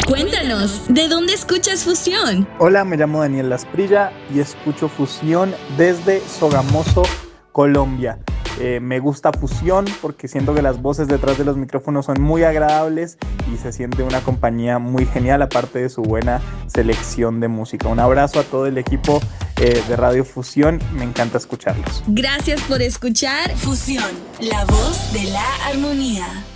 Cuéntanos, ¿de dónde escuchas Fusión? Hola, me llamo Daniel Lasprilla y escucho Fusión desde Sogamoso, Colombia. Me gusta Fusión porque siento que las voces detrás de los micrófonos son muy agradables y se siente una compañía muy genial, aparte de su buena selección de música. Un abrazo a todo el equipo de Radio Fusión, me encanta escucharlos. Gracias por escuchar Fusión, la voz de la armonía.